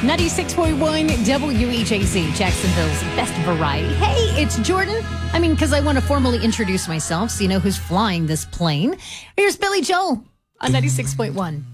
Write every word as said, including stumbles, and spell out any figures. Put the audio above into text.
ninety-six point one W H A C, Jacksonville's best variety. Hey, it's Jordan. I mean, because I want to formally introduce myself so you know who's flying this plane. Here's Billy Joel on ninety-six point one.